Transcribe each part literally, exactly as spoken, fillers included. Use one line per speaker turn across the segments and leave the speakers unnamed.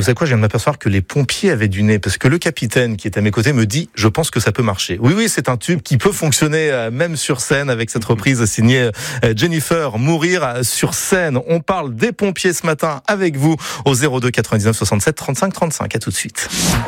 Vous savez quoi, je viens de m'apercevoir que les pompiers avaient du nez, parce que le capitaine qui est à mes côtés me dit, je pense que ça peut marcher. Oui, oui, c'est un tube qui peut fonctionner euh, même sur scène avec cette reprise signée euh, Jennifer, Mourir sur scène. On parle des pompiers ce matin avec vous au zéro deux quatre-vingt-dix-neuf soixante-sept trente-cinq trente-cinq. À tout de suite.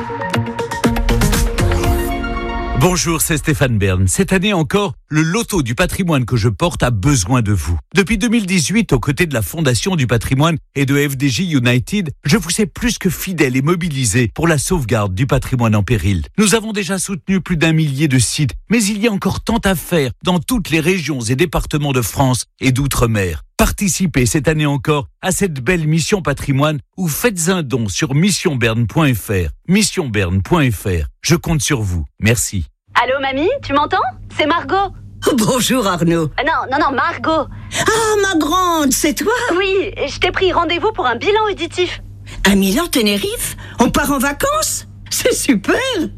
Bonjour, c'est Stéphane Bern. Cette année encore, le loto du patrimoine que je porte a besoin de vous. Depuis deux mille dix-huit, aux côtés de la Fondation du patrimoine et de F D J United, je vous sais plus que fidèle et mobilisé pour la sauvegarde du patrimoine en péril. Nous avons déjà soutenu plus d'un millier de sites, mais il y a encore tant à faire dans toutes les régions et départements de France et d'outre-mer. Participez cette année encore à cette belle mission patrimoine ou faites un don sur mission bern point f r. mission bern point f r. Je compte sur vous. Merci.
Allô, mamie, tu m'entends? C'est Margot.
Bonjour Arnaud.
Euh, non, non, non, Margot.
Ah, ma grande, c'est toi?
Oui, je t'ai pris rendez-vous pour un bilan auditif.
À Milan, Tenerife? On part en vacances? C'est super!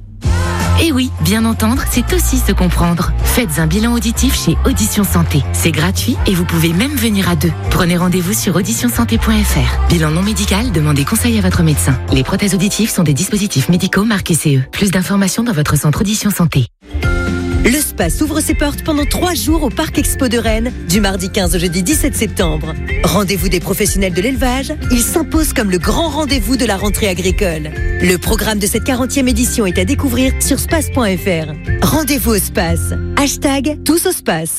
Eh oui, bien entendre, c'est aussi se comprendre. Faites un bilan auditif chez Audition Santé. C'est gratuit et vous pouvez même venir à deux. Prenez rendez-vous sur audition santé point f r. Bilan non médical, demandez conseil à votre médecin. Les prothèses auditives sont des dispositifs médicaux marqués C E. Plus d'informations dans votre centre Audition Santé.
Le Spa s'ouvre ses portes pendant trois jours au Parc Expo de Rennes, du mardi quinze au jeudi dix-sept septembre. Rendez-vous des professionnels de l'élevage, il s'impose comme le grand rendez-vous de la rentrée agricole. Le programme de cette quarantième édition est à découvrir sur space point f r. Rendez-vous au Space. Hashtag tous au Space.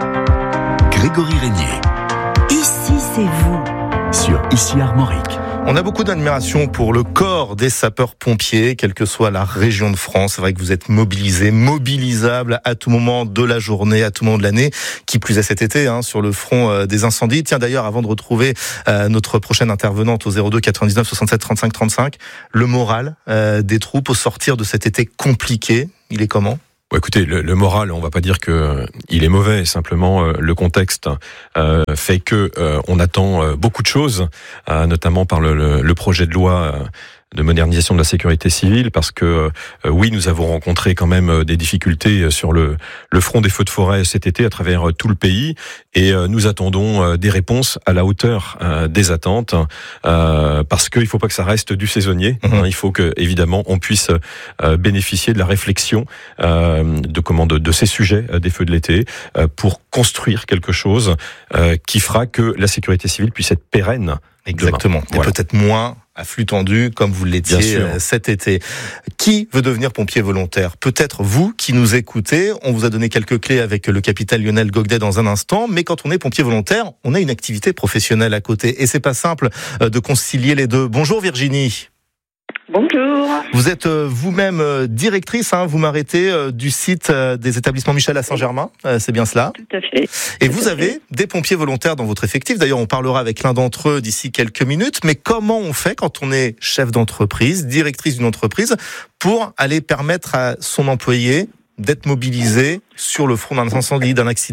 Grégory Régnier.
Ici, c'est vous.
Sur Ici Armorique.
On a beaucoup d'admiration pour le corps des sapeurs-pompiers, quelle que soit la région de France. C'est vrai que vous êtes mobilisés, mobilisables à tout moment de la journée, à tout moment de l'année, qui plus est cet été, hein, sur le front euh, des incendies. Tiens, d'ailleurs, avant de retrouver euh, notre prochaine intervenante au zéro deux quatre-vingt-dix-neuf soixante-sept trente-cinq trente-cinq, le moral euh, des troupes au sortir de cet été compliqué, il est comment ?
Bon, écoutez, le, le moral, on va pas dire que euh, il est mauvais. Simplement, euh, le contexte euh, fait que euh, on attend euh, beaucoup de choses, euh, notamment par le, le, le projet de loi euh, de modernisation de la sécurité civile, parce que euh, oui, nous avons rencontré quand même euh, des difficultés sur le, le front des feux de forêt cet été à travers euh, tout le pays, et euh, nous attendons euh, des réponses à la hauteur euh, des attentes, euh, parce qu'il faut pas que ça reste du saisonnier. Mmh. Hein, il faut que évidemment on puisse euh, bénéficier de la réflexion euh, de comment de, de ces sujets euh, des feux de l'été euh, pour construire quelque chose euh, qui fera que la sécurité civile puisse être pérenne.
Exactement. Demain. Et voilà. Peut-être moins à flux tendu, comme vous l'étiez cet été. Qui veut devenir pompier volontaire ? Peut-être vous qui nous écoutez. On vous a donné quelques clés avec le capitaine Lionel Gogdet dans un instant. Mais quand on est pompier volontaire, on a une activité professionnelle à côté. Et c'est pas simple de concilier les deux. Bonjour Virginie.
Bonjour.
Vous êtes vous-même directrice, hein, vous m'arrêtez, du site des établissements Michel à Saint-Germain, c'est bien cela ?
Tout à fait.
Et vous avez des pompiers volontaires dans votre effectif. D'ailleurs, on parlera avec l'un d'entre eux d'ici quelques minutes. Mais comment on fait quand on est chef d'entreprise, directrice d'une entreprise, pour aller permettre à son employé d'être mobilisé sur le front d'un incendie, d'un accident ?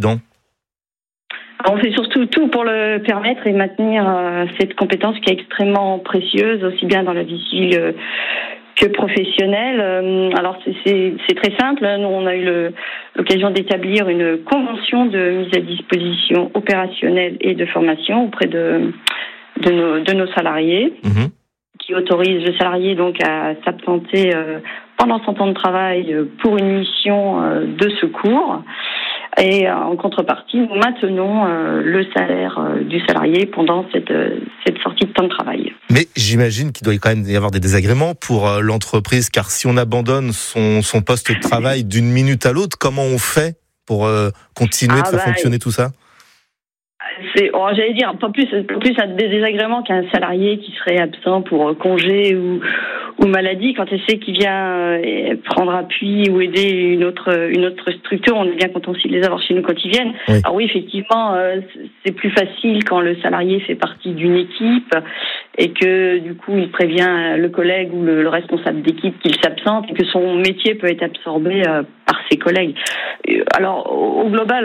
On fait surtout tout pour le permettre et maintenir euh, cette compétence qui est extrêmement précieuse, aussi bien dans la vie civile euh, que professionnelle. Euh, alors c'est, c'est, c'est très simple. Nous, on a eu le, l'occasion d'établir une convention de mise à disposition opérationnelle et de formation auprès de, de, nos, de nos salariés, mmh. qui autorise le salarié donc à s'absenter euh, pendant son temps de travail pour une mission euh, de secours. Et en contrepartie, nous maintenons euh, le salaire euh, du salarié pendant cette, euh, cette sortie de temps de travail.
Mais j'imagine qu'il doit quand même y avoir des désagréments pour euh, l'entreprise, car si on abandonne son, son poste de travail d'une minute à l'autre, comment on fait pour euh, continuer ah de faire bah, fonctionner tout ça ?
C'est, oh, j'allais dire, pas plus, pas plus des désagréments qu'un salarié qui serait absent pour congé ou, ou maladie. Quand il sait qu'il vient prendre appui ou aider une autre, une autre structure, on est bien content aussi de les avoir chez nous quand ils viennent. Oui. Alors oui, effectivement, c'est plus facile quand le salarié fait partie d'une équipe et que du coup il prévient le collègue ou le, le responsable d'équipe qu'il s'absente et que son métier peut être absorbé par ses collègues. Alors au, au global,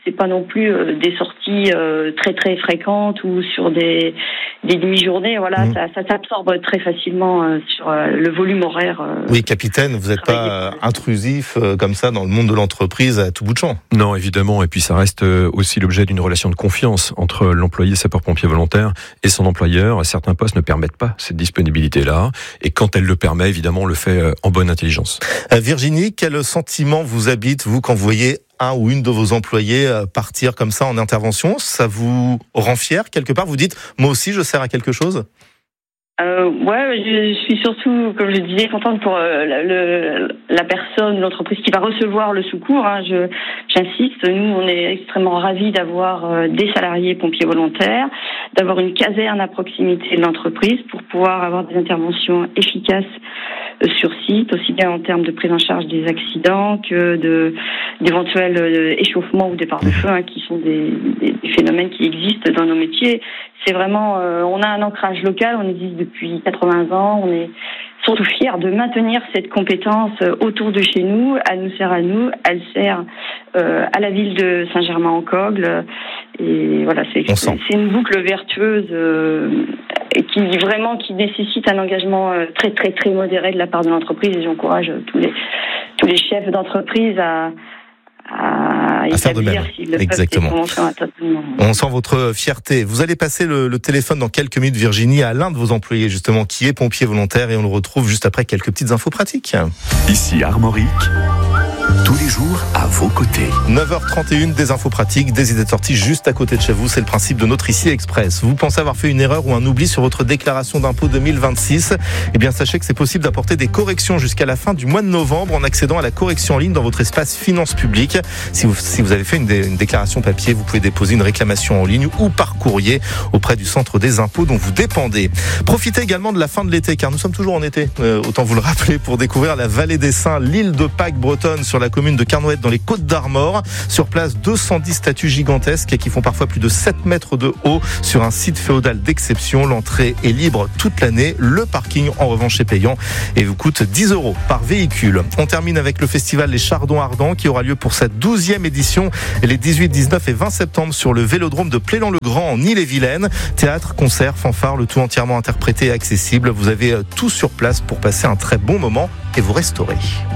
c'est pas non plus euh, des sorties euh, très très fréquentes ou sur des des demi-journées. Voilà, mmh. ça, ça s'absorbe très facilement euh, sur euh, le volume horaire. Euh,
oui, capitaine, vous n'êtes pas euh, intrusif euh, comme ça dans le monde de l'entreprise à tout bout de champ.
Non, évidemment. Et puis ça reste aussi l'objet d'une relation de confiance entre l'employé sapeur-pompier volontaire et son employeur. Certains postes ne permettent pas cette disponibilité-là. Et quand elle le permet, évidemment, on le fait en bonne intelligence.
Euh, Virginie, quel sentiment vous habite, vous, quand vous voyez un ou une de vos employés partir comme ça en intervention? Ça vous rend fier quelque part? Vous dites, moi aussi, je sers à quelque chose?
Euh, ouais, je suis surtout, comme je disais, contente pour euh, la, le, la personne, l'entreprise qui va recevoir le secours. Hein. Je, j'insiste, nous, on est extrêmement ravis d'avoir euh, des salariés pompiers volontaires, d'avoir une caserne à proximité de l'entreprise pour pouvoir avoir des interventions efficaces euh, sur site, aussi bien en termes de prise en charge des accidents que de d'éventuels euh, échauffements ou départs de feu, hein, qui sont des, des, des phénomènes qui existent dans nos métiers. C'est vraiment, euh, on a un ancrage local, on existe depuis quatre-vingts ans, on est surtout fiers de maintenir cette compétence autour de chez nous. Elle nous sert à nous, elle sert euh, à la ville de Saint-Germain-en-Cogle. Et voilà, c'est, c'est, c'est une boucle vertueuse euh, qui vraiment qui nécessite un engagement très très très modéré de la part de l'entreprise. Et j'encourage tous les tous les chefs d'entreprise à à,
à faire de même. Exactement. On sent votre fierté. Vous allez passer le, le téléphone dans quelques minutes, Virginie, à l'un de vos employés, justement, qui est pompier volontaire, et on le retrouve juste après quelques petites infos pratiques.
Ici Armorique, tous les jours à vos côtés.
neuf heures trente et une, des infos pratiques, des idées de sortie juste à côté de chez vous. C'est le principe de notre Ici Express. Vous pensez avoir fait une erreur ou un oubli sur votre déclaration d'impôt deux mille vingt-six? Eh bien, sachez que c'est possible d'apporter des corrections jusqu'à la fin du mois de novembre en accédant à la correction en ligne dans votre espace Finances Publiques. Si vous, si vous avez fait une, dé, une déclaration papier, vous pouvez déposer une réclamation en ligne ou par courrier auprès du centre des impôts dont vous dépendez. Profitez également de la fin de l'été, car nous sommes toujours en été, euh, autant vous le rappeler, pour découvrir la vallée des Saints, l'île de Pâques bretonne sur la commune de Carnoët dans les Côtes d'Armor. Sur place, deux cent dix statues gigantesques qui font parfois plus de sept mètres de haut sur un site féodal d'exception. L'entrée est libre toute l'année. Le parking, en revanche, est payant et vous coûte dix euros par véhicule. On termine avec le festival Les Chardons Ardents qui aura lieu pour sa douzième édition les dix-huit, dix-neuf et vingt septembre sur le vélodrome de Plélan-le-Grand en Ille-et-Vilaine. Théâtre, concerts, fanfares, le tout entièrement interprété et accessible. Vous avez tout sur place pour passer un très bon moment et vous restaurer.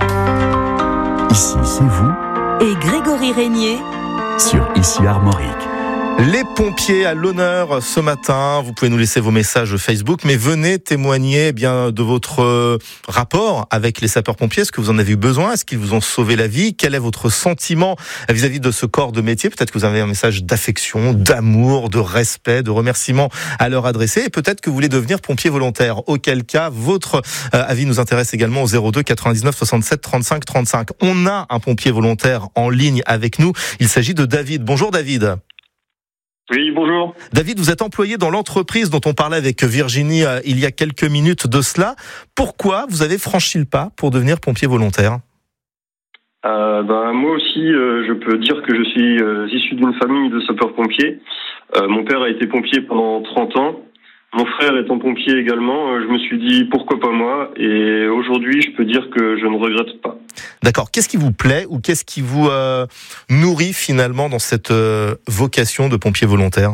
Ici, c'est vous.
Et Grégory Régnier
Sur Ici Armorique.
Les pompiers à l'honneur ce matin. Vous pouvez nous laisser vos messages Facebook, mais venez témoigner eh bien de votre rapport avec les sapeurs-pompiers. Est-ce que vous en avez eu besoin? Est-ce qu'ils vous ont sauvé la vie? Quel est votre sentiment vis-à-vis de ce corps de métier? Peut-être que vous avez un message d'affection, d'amour, de respect, de remerciement à leur adresser. Et peut-être que vous voulez devenir pompier volontaire. Auquel cas, votre avis nous intéresse également au zéro deux quatre-vingt-dix-neuf soixante-sept trente-cinq trente-cinq. On a un pompier volontaire en ligne avec nous. Il s'agit de David. Bonjour David.
Oui, bonjour.
David, vous êtes employé dans l'entreprise dont on parlait avec Virginie euh, il y a quelques minutes de cela. Pourquoi vous avez franchi le pas pour devenir pompier volontaire?
euh, ben, Moi aussi, euh, je peux dire que je suis euh, issu d'une famille de sapeurs-pompiers. Euh, mon père a été pompier pendant trente ans. Mon frère étant pompier également, euh, je me suis dit pourquoi pas moi. Et aujourd'hui, je peux dire que je ne regrette pas.
D'accord. Qu'est-ce qui vous plaît ou qu'est-ce qui vous euh, nourrit finalement dans cette euh, vocation de pompier volontaire?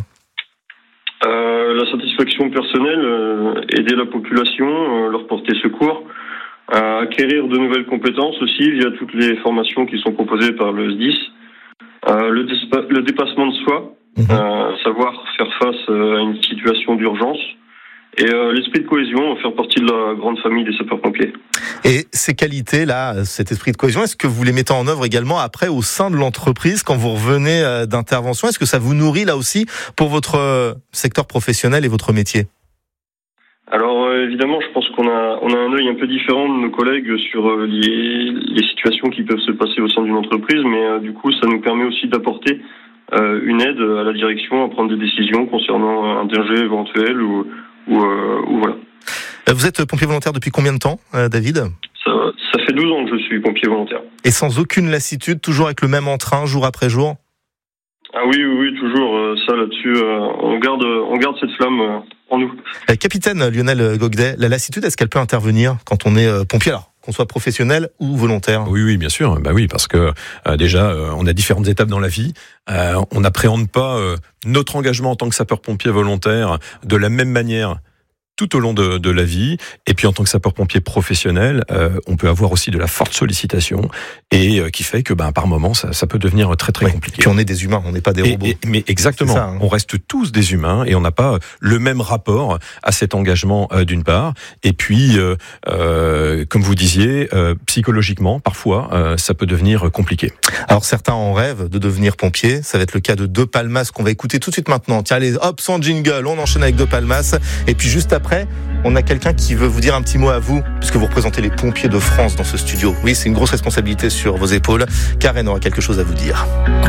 euh, La satisfaction personnelle, euh, aider la population, euh, leur porter secours, euh, acquérir de nouvelles compétences aussi via toutes les formations qui sont proposées par le S D I S, euh, le, déspa- le dépassement de soi, mmh. euh, savoir faire face à une situation d'urgence. Et euh, l'esprit de cohésion, faire partie de la grande famille des sapeurs-pompiers.
Et ces qualités-là, cet esprit de cohésion, est-ce que vous les mettez en œuvre également après au sein de l'entreprise quand vous revenez euh, d'intervention? Est-ce que ça vous nourrit là aussi pour votre euh, secteur professionnel et votre métier?
Alors euh, évidemment, je pense qu'on a on a un œil un peu différent de nos collègues sur euh, les, les situations qui peuvent se passer au sein d'une entreprise, mais euh, du coup, ça nous permet aussi d'apporter euh, une aide à la direction à prendre des décisions concernant un danger éventuel ou Ou, euh, ou voilà.
Vous êtes pompier volontaire depuis combien de temps, euh, David?
ça, ça fait douze ans que je suis pompier volontaire.
Et sans aucune lassitude, toujours avec le même entrain, jour après jour?
Ah oui, oui, oui toujours. Euh, ça là-dessus, euh, on garde, on garde cette flamme euh, en nous.
Euh, capitaine Lionel Gogdet, la lassitude, est-ce qu'elle peut intervenir quand on est euh, pompier? Alors, qu'on soit professionnel ou volontaire.
Oui, oui, bien sûr. Bah oui, parce que euh, déjà, euh, on a différentes étapes dans la vie. Euh, on n'appréhende pas euh, notre engagement en tant que sapeur-pompier volontaire de la même manière tout au long de, de la vie. Et puis en tant que sapeur-pompier professionnel, euh, on peut avoir aussi de la forte sollicitation et euh, qui fait que ben, par moment, ça, ça peut devenir très très oui. compliqué.
Puis on est des humains, on n'est pas des
et,
robots.
Et, mais exactement, ça, hein. On reste tous des humains et on n'a pas le même rapport à cet engagement euh, d'une part. Et puis, euh, euh, comme vous disiez, euh, psychologiquement, parfois, euh, ça peut devenir compliqué.
Alors certains en rêvent de devenir pompier. Ça va être le cas de De Palmas qu'on va écouter tout de suite maintenant. Tiens, allez, hop, sans jingle, on enchaîne avec De Palmas. Et puis juste après, on a quelqu'un qui veut vous dire un petit mot à vous, puisque vous représentez les pompiers de France dans ce studio. Oui, c'est une grosse responsabilité sur vos épaules. Karen aura quelque chose à vous dire.